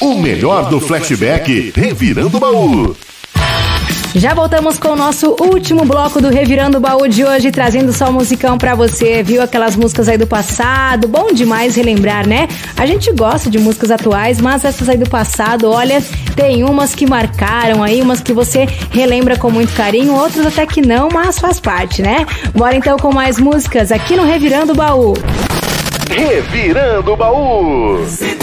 O melhor do flashback Revirando o Baú. Já voltamos com o nosso último bloco do Revirando o Baú de hoje, trazendo só musicão pra você, viu? Aquelas músicas aí do passado, bom demais relembrar, né? A gente gosta de músicas atuais, mas essas aí do passado, olha, tem umas que marcaram aí, umas que você relembra com muito carinho, outras até que não, mas faz parte, né? Bora então com mais músicas aqui no Revirando o Baú. Revirando o Baú.